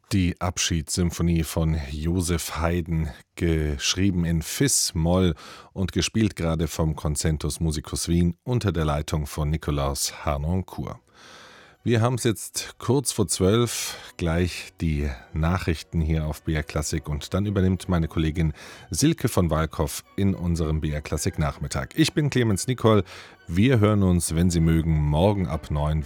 Die Abschiedssymphonie von Joseph Haydn, geschrieben in Fis-Moll und gespielt gerade vom Concentus Musicus Wien unter der Leitung von Nikolaus Harnoncourt. Wir haben es jetzt kurz vor 12, gleich die Nachrichten hier auf BR Klassik und dann übernimmt meine Kollegin Silke von Walkhoff in unserem BR Klassik Nachmittag. Ich bin Clemens Nicol, wir hören uns, wenn Sie mögen, morgen ab 9